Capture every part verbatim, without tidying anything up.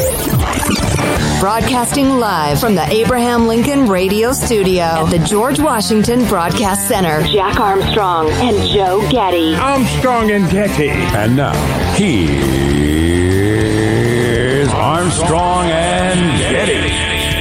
Broadcasting live from the Abraham Lincoln Radio Studio at the George Washington Broadcast Center. Jack Armstrong and Joe Getty. Armstrong and Getty. And now, here's Armstrong and Getty.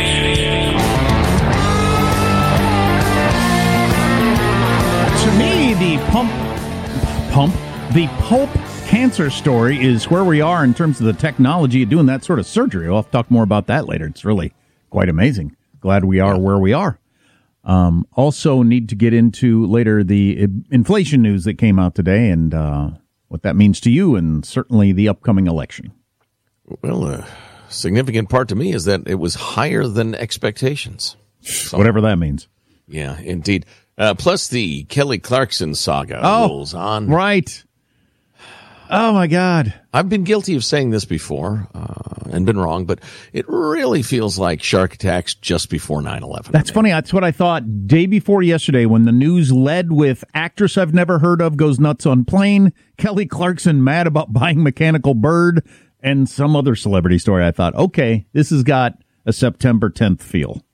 To me, the pump, pump, the Pope cancer story is where we are in terms of the technology of doing that sort of surgery. I'll have to talk more about that later. It's really quite amazing. Glad we are where we are. Um, also need to get into later the inflation news that came out today and uh, what that means to you and certainly the upcoming election. Well, a significant part to me is that it was higher than expectations. So, whatever that means. Yeah, indeed. Uh, plus the Kelly Clarkson saga oh, rolls on. Right. Oh, my God. I've been guilty of saying this before uh, and been wrong, but it really feels like shark attacks just before nine eleven. That's funny. That's what I thought day before yesterday when the news led with actress I've never heard of goes nuts on plane, Kelly Clarkson mad about buying Mechanical Bird, and some other celebrity story. I thought, okay, this has got a September tenth feel.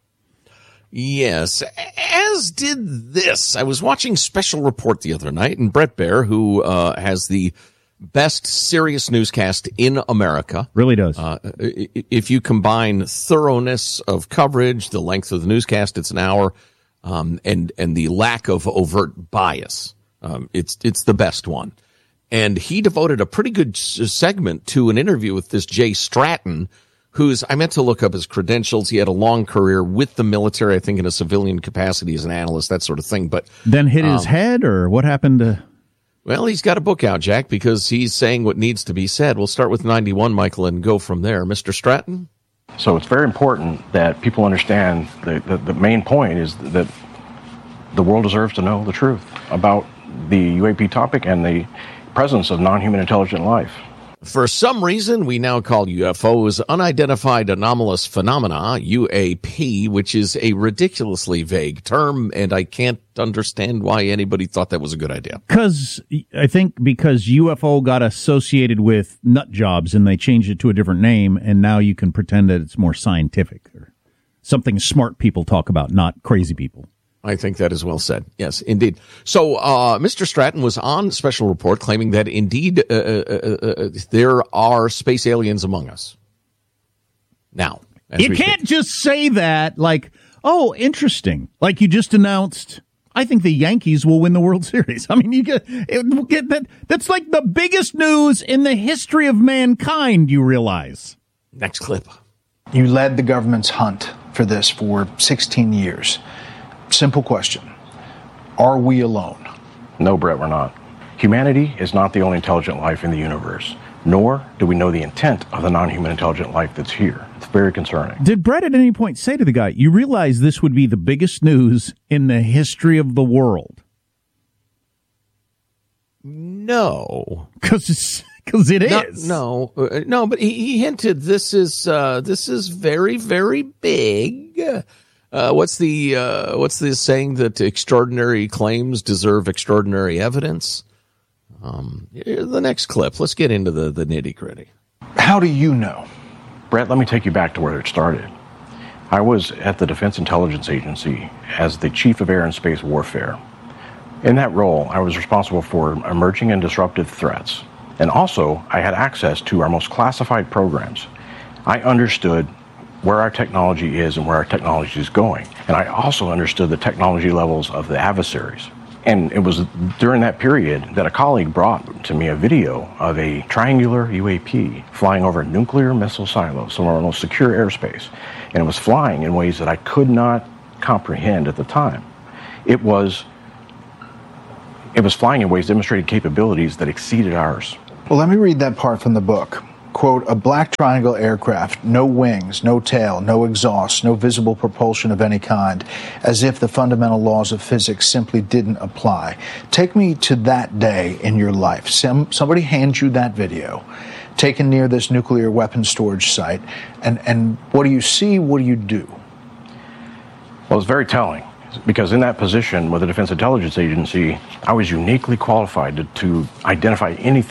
Yes, as did this. I was watching Special Report the other night, and Bret Baier, who uh, has the best serious newscast in America. Really does. Uh, if you combine thoroughness of coverage, the length of the newscast, it's an hour, um, and and the lack of overt bias, um, it's it's the best one. And he devoted a pretty good segment to an interview with this Jay Stratton, who's, I meant to look up his credentials. He had a long career with the military, I think in a civilian capacity as an analyst, that sort of thing. But then hit his um, head, or what happened to... Well, he's got a book out, Jack, because he's saying what needs to be said. We'll start with ninety-one, Michael, and go from there. Mister Stratton? So it's very important that people understand the, the, the main point is that the world deserves to know the truth about the U A P topic and the presence of non-human intelligent life. For some reason, we now call U F Os unidentified anomalous phenomena, U A P, which is a ridiculously vague term, and I can't understand why anybody thought that was a good idea. Because I think because U F O got associated with nut jobs and they changed it to a different name, and now you can pretend that it's more scientific or something smart people talk about, not crazy people. I think that is well said. Yes, indeed. So, uh, Mister Stratton was on Special Report claiming that indeed uh, uh, uh, there are space aliens among us. Now, as you can't speak. Just say that like, oh, interesting. Like you just announced, I think the Yankees will win the World Series. I mean, you get, it, get that. That's like the biggest news in the history of mankind, you realize. Next clip. You led the government's hunt for this for sixteen years. Simple question. Are we alone? No, Brett, we're not. Humanity is not the only intelligent life in the universe, nor do we know the intent of the non-human intelligent life that's here. It's very concerning. Did Brett at any point say to the guy, you realize this would be the biggest news in the history of the world? No. Because it's... Because it no, is. No, uh, no, but he, he hinted this is uh, this is very, very big. Uh, what's the uh, what's the saying that extraordinary claims deserve extraordinary evidence? Um, the next clip. Let's get into the, the nitty gritty. How do you know? Brett, let me take you back to where it started. I was at the Defense Intelligence Agency as the Chief of Air and Space Warfare. In that role, I was responsible for emerging and disruptive threats. And also, I had access to our most classified programs. I understood where our technology is and where our technology is going. And I also understood the technology levels of the adversaries. And it was during that period that a colleague brought to me a video of a triangular U A P flying over a nuclear missile silo, some of our most secure airspace. And it was flying in ways that I could not comprehend at the time. It was, it was flying in ways demonstrating capabilities that exceeded ours. Well, let me read that part from the book. Quote, a black triangle aircraft, no wings, no tail, no exhaust, no visible propulsion of any kind, as if the fundamental laws of physics simply didn't apply. Take me to that day in your life. Some, somebody hands you that video, taken near this nuclear weapons storage site, and, and what do you see, what do you do? Well, it's very telling, because in that position with the Defense Intelligence Agency, I was uniquely qualified to, to identify anything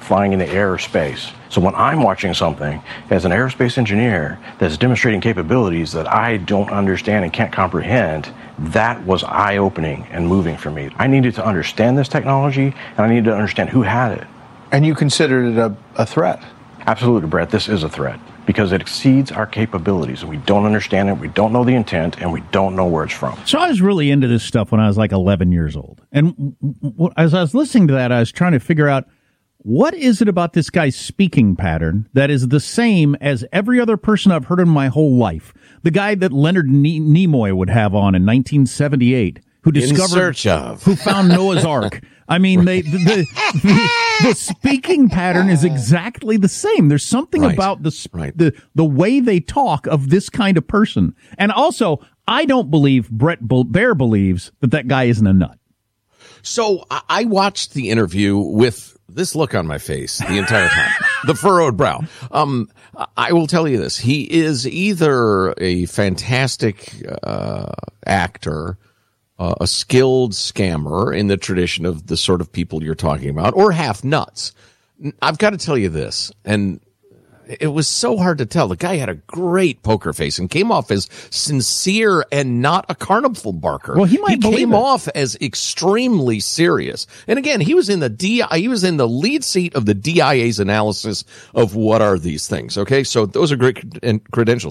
flying in the air or space. So when I'm watching something as an aerospace engineer that's demonstrating capabilities that I don't understand and can't comprehend, that was eye-opening and moving for me. I needed to understand this technology, and I needed to understand who had it. And you considered it a, a threat? Absolutely, Brett. This is a threat because it exceeds our capabilities, and we don't understand it, we don't know the intent, and we don't know where it's from. So I was really into this stuff when I was like eleven years old. And w- as I was listening to that, I was trying to figure out, what is it about this guy's speaking pattern that is the same as every other person I've heard in my whole life? The guy that Leonard ne- Nimoy would have on in nineteen seventy-eight, who discovered, in search of, who found Noah's Ark. I mean, they, the, the, the the speaking pattern is exactly the same. There's something right. about the, right. the the way they talk of this kind of person. And also, I don't believe Brett Baer believes that that guy isn't a nut. So I watched the interview with this look on my face the entire time, the furrowed brow. Um, I will tell you this. He is either a fantastic uh, actor, uh, a skilled scammer in the tradition of the sort of people you're talking about, or half nuts. I've got to tell you this, and it was so hard to tell. The guy had a great poker face and came off as sincere and not a carnival barker. Well, he might he believe came it. off as extremely serious. And again, he was in the D I, he was in the lead seat of the D I A's analysis of what are these things. Okay, so those are great cred- credentials.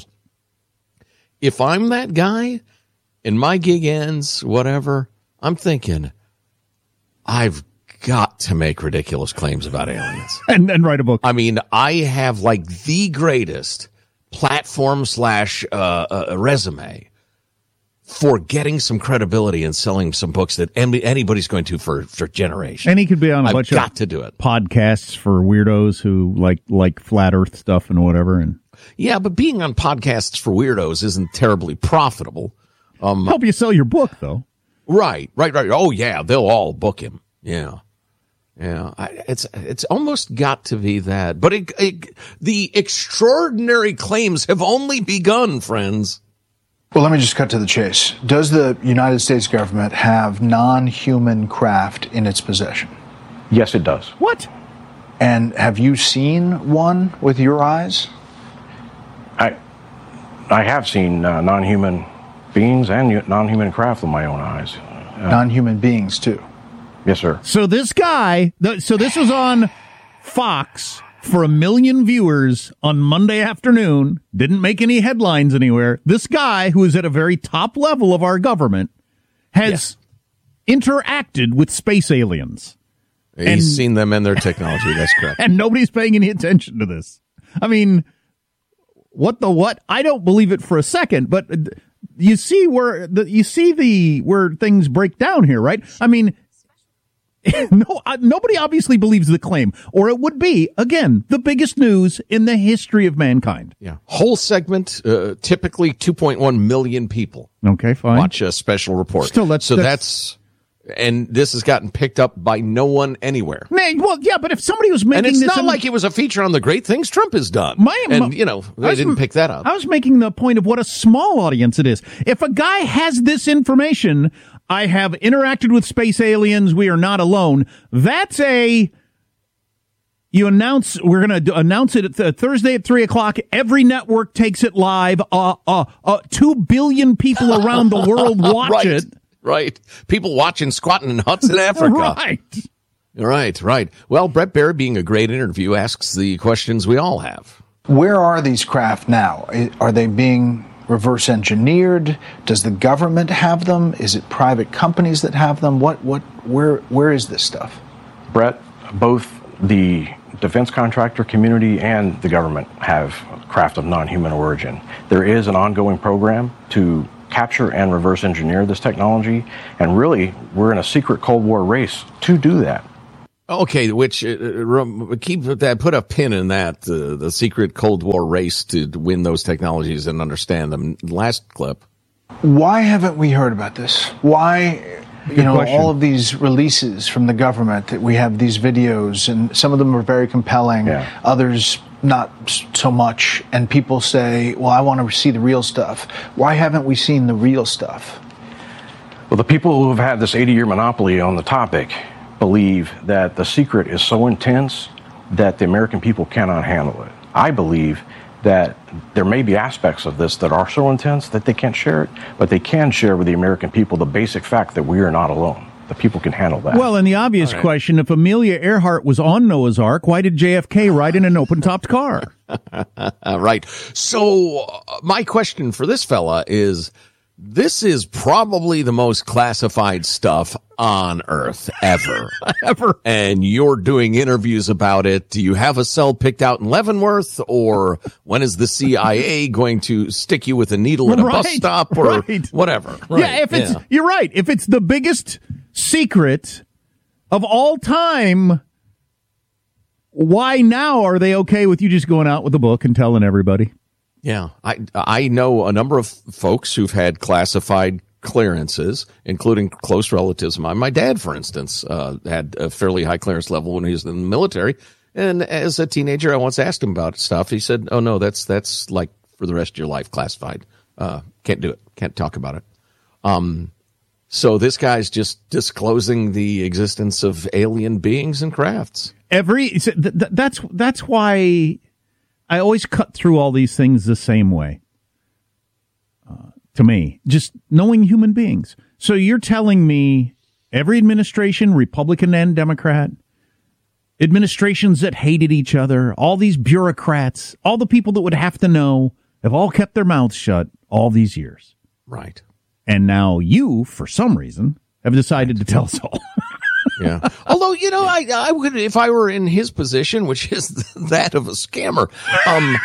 If I'm that guy and my gig ends, whatever, I'm thinking, I've got to make ridiculous claims about aliens. And then write a book. I mean, I have like the greatest platform slash uh, uh, resume for getting some credibility and selling some books that any, anybody's going to for, for generations. And he could be on a I've bunch got of to do it. podcasts for weirdos who like like flat Earth stuff and whatever. And Yeah, but being on podcasts for weirdos isn't terribly profitable. Um, help you sell your book, though. Right, right, right. Oh, yeah, they'll all book him. Yeah. Yeah, I, it's it's almost got to be that. But it, it, the extraordinary claims have only begun, friends. Well, let me just cut to the chase. Does the United States government have non-human craft in its possession? Yes, it does. What? And have you seen one with your eyes? I I have seen uh, non-human beings and non-human craft with my own eyes. Uh, Non-human beings, too. Yes, sir. So this guy, th- so this was on Fox for a million viewers on Monday afternoon, didn't make any headlines anywhere. This guy, who is at a very top level of our government, has yeah. interacted with space aliens. He's and, seen them and their technology, that's correct. And nobody's paying any attention to this. I mean, what the what? I don't believe it for a second, but you see where the, you see the where things break down here, right? I mean, no, uh, nobody obviously believes the claim, or it would be, again, the biggest news in the history of mankind. Yeah. Whole segment, uh, typically two point one million people. Okay, fine. Watch a special report. Still, that's, so that's, that's, and this has gotten picked up by no one anywhere. Man, well, yeah, but if somebody was making and it's this not in, like it was a feature on the great things Trump has done. My, and, my, you know, they was, didn't pick that up. I was making the point of what a small audience it is. If a guy has this information, I have interacted with space aliens, we are not alone. That's a, you announce, we're going to announce it at th- Thursday at three o'clock. Every network takes it live. Uh, uh, uh, two billion people around the world watch right, it. Right. People watching squatting in huts in Africa. Right. Right, right. Well, Brett Baer, being a great interview, asks the questions we all have. Where are these craft now? Are they being reverse engineered? Does the government have them? Is it private companies that have them? What, what, where, where is this stuff? Brett, both the defense contractor community and the government have craft of non-human origin. There is an ongoing program to capture and reverse engineer this technology, and really, we're in a secret Cold War race to do that. Okay, which uh, keep that, put a pin in that, uh, the secret Cold War race to win those technologies and understand them. Last clip. Why haven't we heard about this? Why, you Good know, question. all of these releases from the government, that we have these videos, and some of them are very compelling, yeah. others not so much, and people say, well, I want to see the real stuff. Why haven't we seen the real stuff? Well, the people who have had this eighty-year monopoly on the topic believe that the secret is so intense, that the American people cannot handle it. I believe that there may be aspects of this that are so intense that they can't share it, but they can share with the American people the basic fact that we are not alone. The people can handle that. Well, and the obvious right. question, if Amelia Earhart was on Noah's Ark, why did J F K ride in an open-topped car? Right. So uh, my question for this fella is, this is probably the most classified stuff on Earth ever. Ever. And you're doing interviews about it. Do you have a cell picked out in Leavenworth? Or when is the C I A going to stick you with a needle at a right, bus stop or right. whatever? Right. Yeah, if it's, yeah. you're right. If it's the biggest secret of all time, why now are they okay with you just going out with a book and telling everybody? Yeah, I I know a number of folks who've had classified clearances, including close relatives of mine. My dad, for instance, uh, had a fairly high clearance level when he was in the military. And as a teenager, I once asked him about stuff. He said, oh, no, that's that's like for the rest of your life classified. Uh, can't do it. Can't talk about it. Um, so this guy's just disclosing the existence of alien beings and crafts. Every th- th- that's that's why I always cut through all these things the same way. Uh, to me, just knowing human beings. So you're telling me every administration, Republican and Democrat, administrations that hated each other, all these bureaucrats, all the people that would have to know, have all kept their mouths shut all these years. Right. And now you, for some reason, have decided to tell us all. Yeah. Although, you know, I, I would, if I were in his position, which is that of a scammer, um,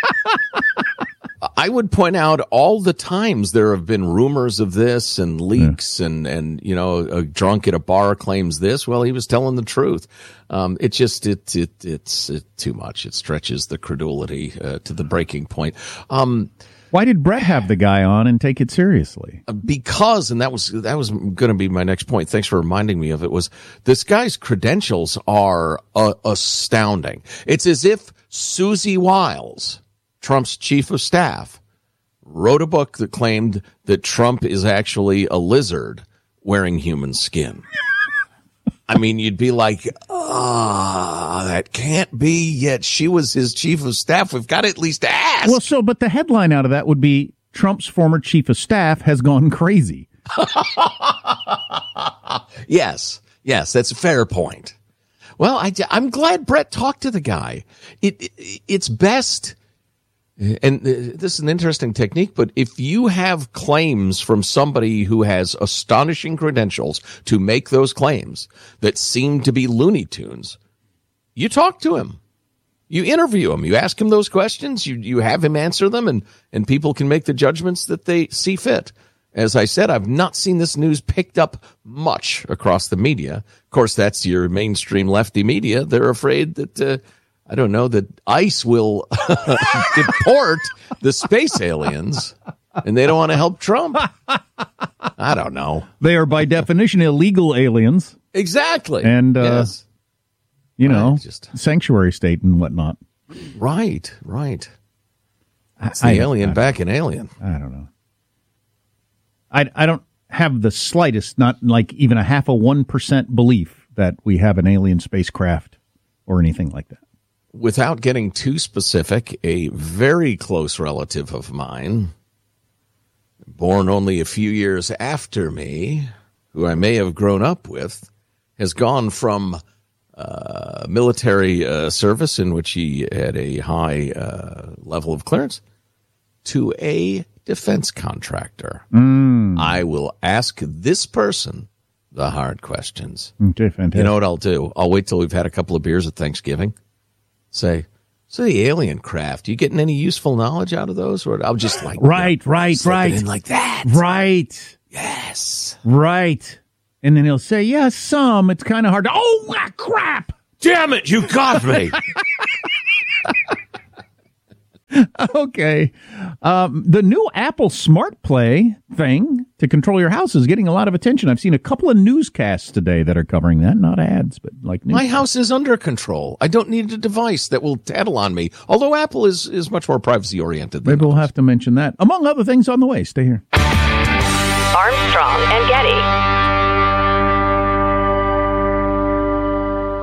I would point out all the times there have been rumors of this and leaks yeah. and, and, you know, a drunk at a bar claims this. Well, he was telling the truth. Um, it just, it, it, it's it, too much. It stretches the credulity uh, to the breaking point. Um, Why did Brett have the guy on and take it seriously? Because, and that was that was going to be my next point. Thanks for reminding me of it. Was this guy's credentials are uh, astounding. It's as if Susie Wiles, Trump's chief of staff, wrote a book that claimed that Trump is actually a lizard wearing human skin. I mean, you'd be like, ah, oh, that can't be, yet she was his chief of staff. We've got to at least ask. Well, so, but the headline out of that would be Trump's former chief of staff has gone crazy. Yes, yes, that's a fair point. Well, I, I'm glad Brett talked to the guy. It, it It's best, and this is an interesting technique, but if you have claims from somebody who has astonishing credentials to make those claims that seem to be Looney Tunes, you talk to him. You interview him. You ask him those questions. You you have him answer them, and, and people can make the judgments that they see fit. As I said, I've not seen this news picked up much across the media. Of course, that's your mainstream lefty media. They're afraid that... Uh, I don't know, that ICE will deport the space aliens, and they don't want to help Trump. I don't know. They are, by definition, illegal aliens. Exactly. And, uh, yes. you know, just, sanctuary state and whatnot. Right, right. It's I, the alien I, back in Alien. I don't know. I, I don't have the slightest, not like even a half a one percent belief that we have an alien spacecraft or anything like that. Without getting too specific, a very close relative of mine, born only a few years after me, who I may have grown up with, has gone from uh, military uh, service in which he had a high uh, level of clearance to a defense contractor. Mm. I will ask this person the hard questions. Okay, fantastic. You know what I'll do? I'll wait till we've had a couple of beers at Thanksgiving. Say, so the alien craft, you getting any useful knowledge out of those? Or I'll just like, right, you know, right, slip right. it in like that. Right. Yes. Right. And then he'll say, yeah, some. It's kind of hard to, oh, ah, crap. Damn it, you got me. Okay. Um, the new Apple Smart Play thing to control your house is getting a lot of attention. I've seen a couple of newscasts today that are covering that. Not ads, but like news. My house is under control. I don't need a device that will tattle on me, although Apple is, is much more privacy-oriented than Maybe we'll others. have to mention that. Among other things on the way. Stay here. Armstrong and Getty.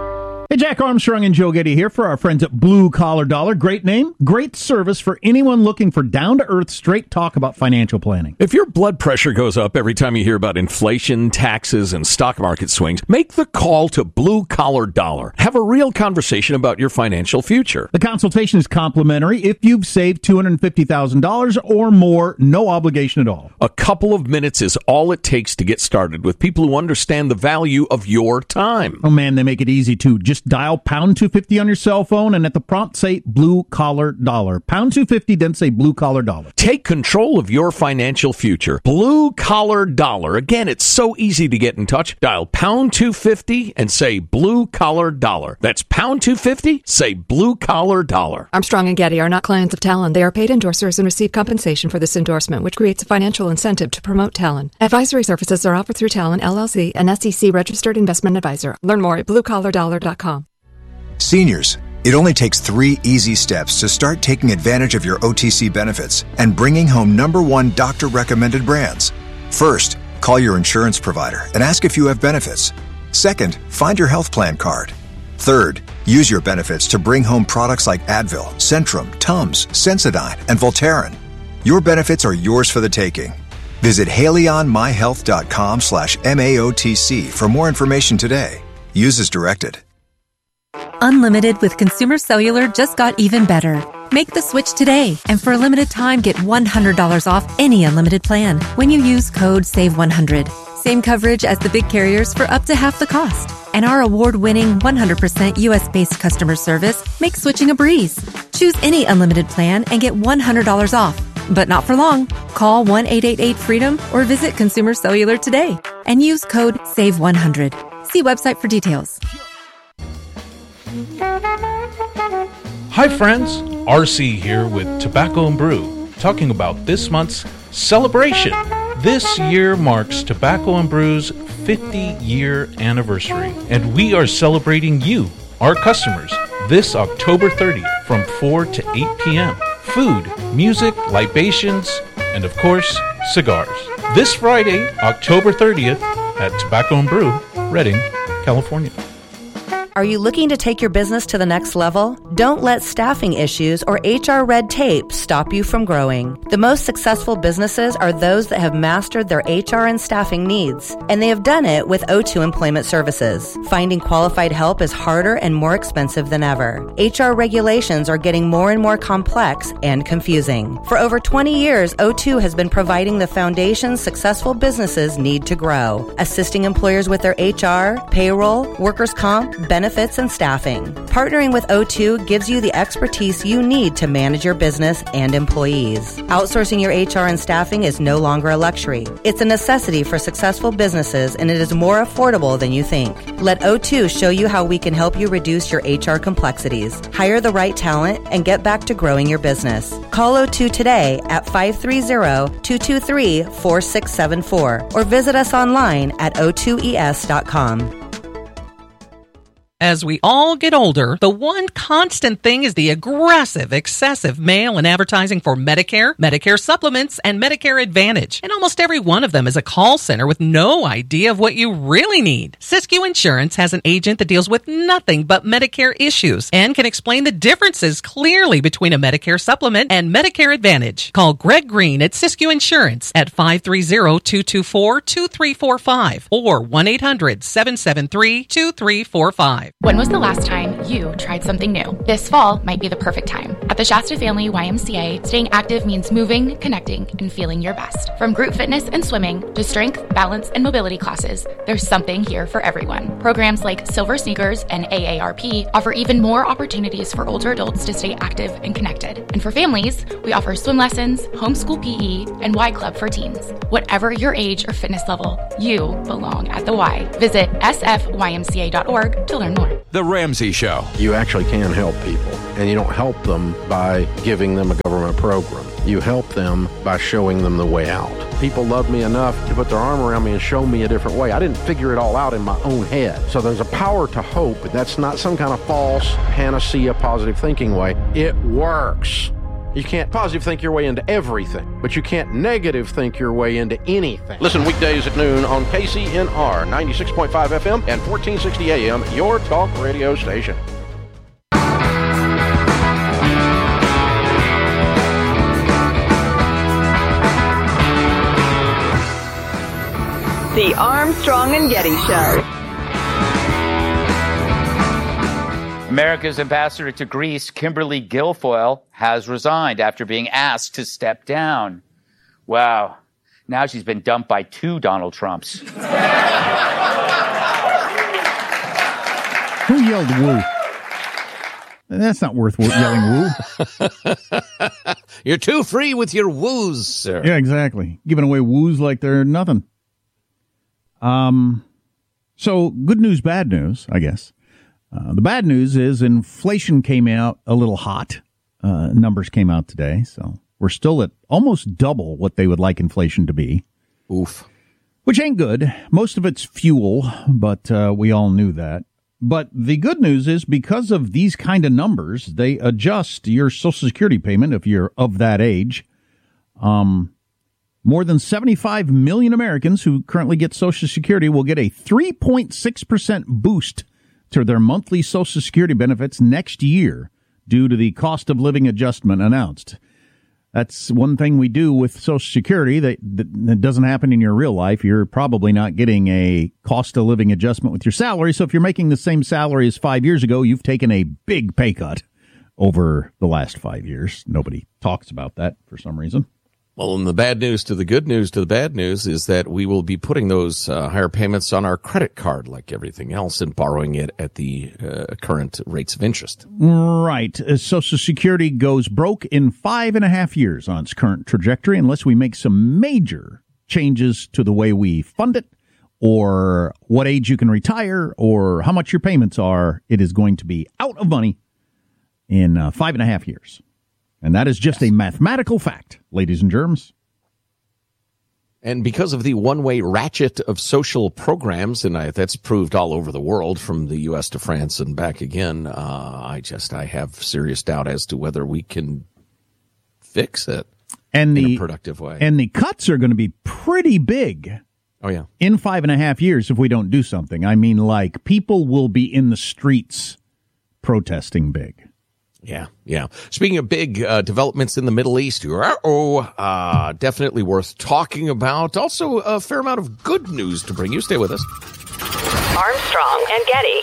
Hey, Jack Armstrong and Joe Getty here for our friends at Blue Collar Dollar. Great name, great service for anyone looking for down-to-earth, straight talk about financial planning. If your blood pressure goes up every time you hear about inflation, taxes, and stock market swings, make the call to Blue Collar Dollar. Have a real conversation about your financial future. The consultation is complimentary if you've saved two hundred fifty thousand dollars or more, no obligation at all. A couple of minutes is all it takes to get started with people who understand the value of your time. Oh, man, they make it easy, too. Just dial pound two fifty on your cell phone and at the prompt say Blue Collar Dollar. Pound two fifty, then say Blue Collar Dollar. Take control of your financial future. Blue Collar Dollar. Again, it's so easy to get in touch. Dial pound two fifty and say Blue Collar Dollar. That's pound two fifty, say Blue Collar Dollar. Armstrong and Getty are not clients of Talon. They are paid endorsers and receive compensation for this endorsement, which creates a financial incentive to promote Talon. Advisory services are offered through Talon, L L C, an S E C-registered investment advisor. Learn more at blue collar dollar dot com. Seniors, it only takes three easy steps to start taking advantage of your O T C benefits and bringing home number one doctor-recommended brands. First, call your insurance provider and ask if you have benefits. Second, find your health plan card. Third, use your benefits to bring home products like Advil, Centrum, Tums, Sensodyne, and Voltaren. Your benefits are yours for the taking. Visit haleyonmyhealth.com slash MAOTC for more information today. Use as directed. Unlimited with Consumer Cellular just got even better. Make the switch today, and for a limited time, get one hundred dollars off any unlimited plan when you use code save one hundred. Same coverage as the big carriers for up to half the cost. And our award-winning one hundred percent U S-based customer service makes switching a breeze. Choose any unlimited plan and get one hundred dollars off. But not for long. Call one eight eight eight freedom or visit Consumer Cellular today and use code save one hundred. See website for details. Hi friends, R C here with Tobacco and Brew, talking about this month's celebration. This year marks Tobacco and Brew's fifty-year anniversary, and we are celebrating you, our customers, this October thirtieth from four to eight p.m. Food, music, libations, and of course, cigars. This Friday, October thirtieth, at Tobacco and Brew, Redding, California. Are you looking to take your business to the next level? Don't let staffing issues or H R red tape stop you from growing. The most successful businesses are those that have mastered their H R and staffing needs, and they have done it with O two Employment Services. Finding qualified help is harder and more expensive than ever. H R regulations are getting more and more complex and confusing. For over twenty years, O two has been providing the foundation successful businesses need to grow, assisting employers with their H R, payroll, workers' comp, benefits, Benefits and staffing. Partnering with O two gives you the expertise you need to manage your business and employees. Outsourcing your H R and staffing is no longer a luxury. It's a necessity for successful businesses, and it is more affordable than you think. Let O two show you how we can help you reduce your H R complexities, hire the right talent, and get back to growing your business. Call O two today at five three zero, two two three, four six seven four or visit us online at o two e s dot com. As we all get older, the one constant thing is the aggressive, excessive mail and advertising for Medicare, Medicare supplements, and Medicare Advantage. And almost every one of them is a call center with no idea of what you really need. Siskiyou Insurance has an agent that deals with nothing but Medicare issues and can explain the differences clearly between a Medicare supplement and Medicare Advantage. Call Greg Green at Siskiyou Insurance at five three zero, two two four, two three four five or one eight hundred, seven seven three, two three four five. When was the last time you tried something new? This fall might be the perfect time. At the Shasta Family Y M C A, staying active means moving, connecting, and feeling your best. From group fitness and swimming to strength, balance, and mobility classes, there's something here for everyone. Programs like Silver Sneakers and A A R P offer even more opportunities for older adults to stay active and connected. And for families, we offer swim lessons, homeschool P E, and Y Club for teens. Whatever your age or fitness level, you belong at the Y. Visit s f y m c a dot org to learn more. The Ramsey Show. You actually can help people, and you don't help them by giving them a government program. You help them by showing them the way out. People love me enough to put their arm around me and show me a different way. I didn't figure it all out in my own head. So there's a power to hope. That's not some kind of false panacea, positive thinking way. It works. You can't positive think your way into everything, but you can't negative think your way into anything. Listen weekdays at noon on K C N R ninety-six point five F M and fourteen sixty A M, your talk radio station. The Armstrong and Getty Show. America's ambassador to Greece, Kimberly Guilfoyle, has resigned after being asked to step down. Wow. Now she's been dumped by two Donald Trumps. Who yelled woo? That's not worth yelling woo. You're too free with your woos, sir. Yeah, exactly. Giving away woos like they're nothing. Um, so good news, bad news, I guess. Uh, the bad news is inflation came out a little hot. Uh, numbers came out today, so we're still at almost double what they would like inflation to be. Oof. Which ain't good. Most of it's fuel, but uh, we all knew that. But the good news is because of these kind of numbers, they adjust your Social Security payment if you're of that age. Um, more than seventy-five million Americans who currently get Social Security will get a three point six percent boost to their monthly Social Security benefits next year due to the cost of living adjustment announced. That's one thing we do with Social Security that, that doesn't happen in your real life. You're probably not getting a cost of living adjustment with your salary. So if you're making the same salary as five years ago, you've taken a big pay cut over the last five years. Nobody talks about that for some reason. Well, and the bad news to the good news to the bad news is that we will be putting those uh, higher payments on our credit card like everything else and borrowing it at the uh, current rates of interest. Right. Uh, Social Security goes broke in five and a half years on its current trajectory unless we make some major changes to the way we fund it or what age you can retire or how much your payments are. It is going to be out of money in uh, five and a half years. And that is just yes. a mathematical fact, ladies and germs. And because of the one-way ratchet of social programs, and I, that's proved all over the world, from the U S to France and back again, uh, I just I have serious doubt as to whether we can fix it and in the, a productive way. And the cuts are going to be pretty big. Oh, yeah. In five and a half years if we don't do something. I mean, like, people will be in the streets protesting big. Yeah, yeah. Speaking of big uh, developments in the Middle East, oh, uh, definitely worth talking about. Also, a fair amount of good news to bring you. Stay with us. Armstrong and Getty.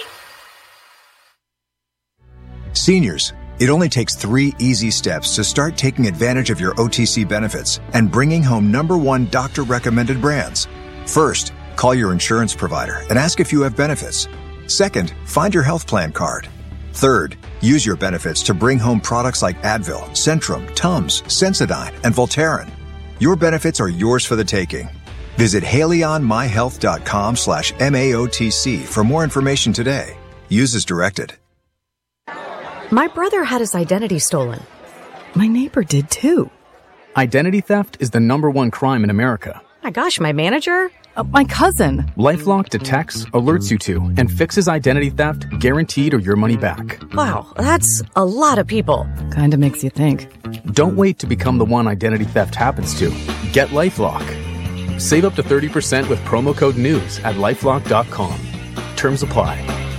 Seniors, it only takes three easy steps to start taking advantage of your O T C benefits and bringing home number one doctor-recommended brands. First, call your insurance provider and ask if you have benefits. Second, find your health plan card. Third, use your benefits to bring home products like Advil, Centrum, Tums, Sensodyne, and Voltaren. Your benefits are yours for the taking. Visit haleyonmyhealth.com slash MAOTC for more information today. Use as directed. My brother had his identity stolen. My neighbor did too. Identity theft is the number one crime in America. My gosh, my manager? Uh, my cousin. LifeLock detects, alerts you to, and fixes identity theft, guaranteed or your money back. Wow, that's a lot of people. Kinda makes you think. Don't wait to become the one identity theft happens to. Get LifeLock. Save up to thirty percent with promo code NEWS at lifelock dot com. Terms apply.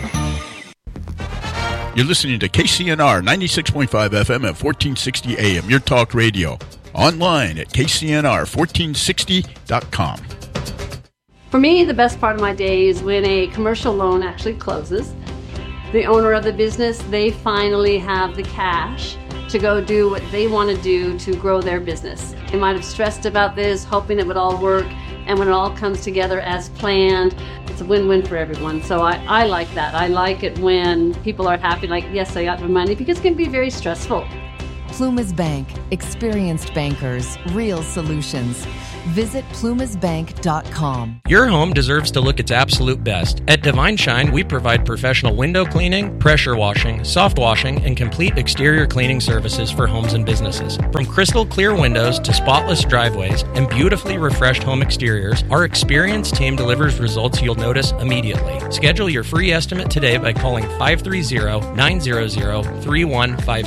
You're listening to K C N R ninety-six point five F M at fourteen sixty A M, your talk radio. Online at K C N R fourteen sixty dot com. For me, the best part of my day is when a commercial loan actually closes. The owner of the business, they finally have the cash to go do what they want to do to grow their business. They might have stressed about this, hoping it would all work, and when it all comes together as planned, it's a win-win for everyone. So I, I like that. I like it when people are happy, like, yes, I got my money, because it can be very stressful. Plumas Bank. Experienced bankers. Real solutions. Visit plumas bank dot com. Your home deserves to look its absolute best. At Divine Shine, we provide professional window cleaning, pressure washing, soft washing, and complete exterior cleaning services for homes and businesses. From crystal clear windows to spotless driveways and beautifully refreshed home exteriors, our experienced team delivers results you'll notice immediately. Schedule your free estimate today by calling five three zero, nine zero zero, three one five six.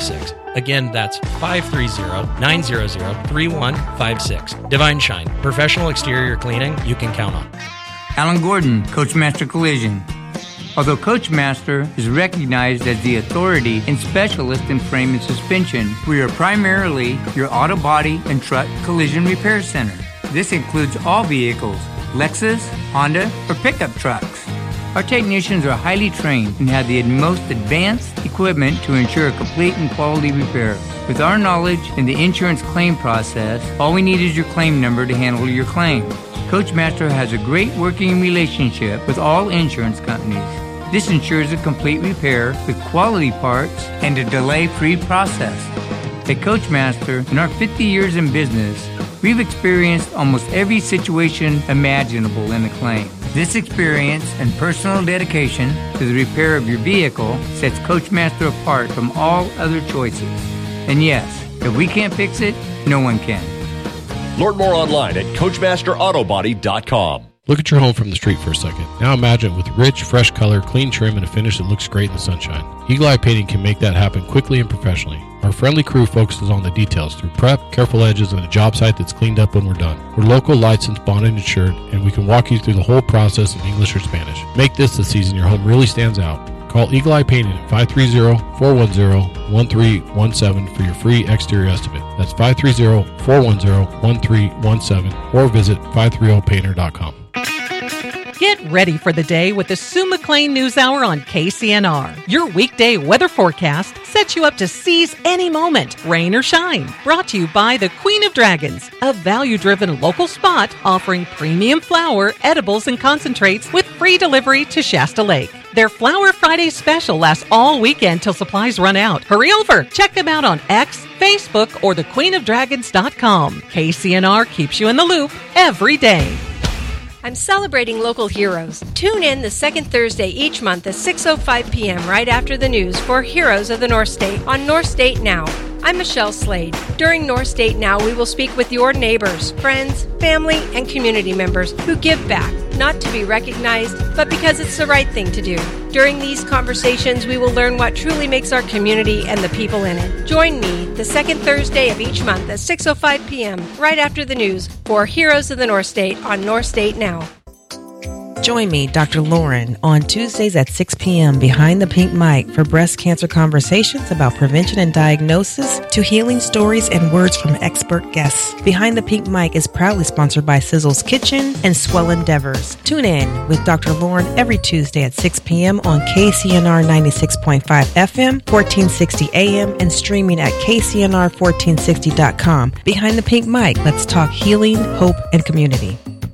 Again, that's five three zero, nine zero zero, three one five six. Divine Shine, professional exterior cleaning you can count on. Alan Gordon, Coachmaster Collision. Although Coachmaster is recognized as the authority and specialist in frame and suspension, we are primarily your auto body and truck collision repair center. This includes all vehicles, Lexus, Honda, or pickup trucks. Our technicians are highly trained and have the most advanced equipment to ensure a complete and quality repair. With our knowledge in the insurance claim process, all we need is your claim number to handle your claim. Coachmaster has a great working relationship with all insurance companies. This ensures a complete repair with quality parts and a delay-free process. At Coachmaster, in our fifty years in business, we've experienced almost every situation imaginable in a claim. This experience and personal dedication to the repair of your vehicle sets Coachmaster apart from all other choices. And yes, if we can't fix it, no one can. Learn more online at Coachmaster Auto Body dot com. Look at your home from the street for a second. Now imagine it with rich, fresh color, clean trim, and a finish that looks great in the sunshine. Eagle Eye Painting can make that happen quickly and professionally. Our friendly crew focuses on the details through prep, careful edges, and a job site that's cleaned up when we're done. We're local, licensed, bonded, and insured, and we can walk you through the whole process in English or Spanish. Make this the season your home really stands out. Call Eagle Eye Painting at five three zero, four one zero, one three one seven for your free exterior estimate. That's five three zero, four one zero, one three one seven or visit five three zero painter dot com. Get ready for the day with the Sue McLean News Hour on K C N R. Your weekday weather forecast sets you up to seize any moment, rain or shine. Brought to you by the Queen of Dragons, a value-driven local spot offering premium flour, edibles, and concentrates with free delivery to Shasta Lake. Their Flower Friday special lasts all weekend till supplies run out. Hurry over. Check them out on X, Facebook, or the queen of dragons dot com. K C N R keeps you in the loop every day. I'm celebrating local heroes. Tune in the second Thursday each month at six oh five p.m. right after the news for Heroes of the North State on North State Now. I'm Michelle Slade. During North State Now, we will speak with your neighbors, friends, family, and community members who give back, not to be recognized, but because it's the right thing to do. During these conversations, we will learn what truly makes our community and the people in it. Join me the second Thursday of each month at six oh five p.m. right after the news for Heroes of the North State on North State Now. Join me, Doctor Lauren, on Tuesdays at six p.m. behind the pink mic for breast cancer conversations about prevention and diagnosis to healing stories and words from expert guests. Behind the Pink Mic is proudly sponsored by Sizzle's Kitchen and Swell Endeavors. Tune in with Doctor Lauren every Tuesday at six p.m. on K C N R ninety-six point five F M, fourteen sixty A M, and streaming at K C N R fourteen sixty dot com. Behind the Pink Mic, let's talk healing, hope, and community.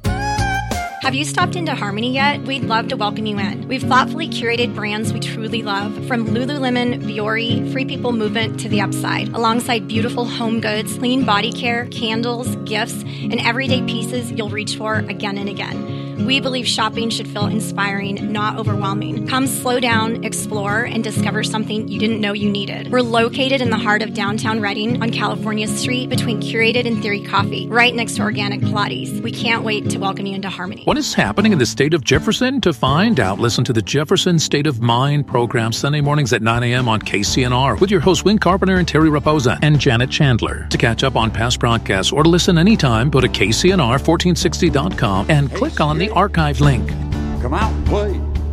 Have you stopped into Harmony yet? We'd love to welcome you in. We've thoughtfully curated brands we truly love, from Lululemon, Viore, Free People Movement to The Upside, alongside beautiful home goods, clean body care, candles, gifts, and everyday pieces you'll reach for again and again. We believe shopping should feel inspiring, not overwhelming. Come slow down, explore, and discover something you didn't know you needed. We're located in the heart of downtown Reading on California Street between Curated and Theory Coffee, right next to Organic Pilates. We can't wait to welcome you into Harmony. What is happening in the state of Jefferson? To find out, listen to the Jefferson State of Mind program Sunday mornings at nine a.m. on K C N R with your hosts Win Carpenter and Terry Raposa and Janet Chandler. To catch up on past broadcasts or to listen anytime, go to K C N R fourteen sixty dot com and click on the archive link. Come out and play.